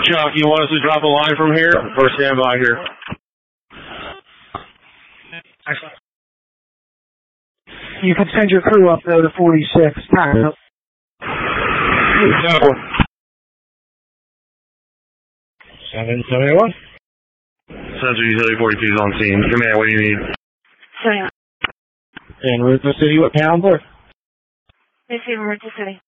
Chuck, you want us to drop a line from here or stand by here? You can send your crew up though to 46. Time. 771. Central Utility 42 is on scene. Command, what do you need? Sorry. And Route to City, what town, sir? Receive Route to City.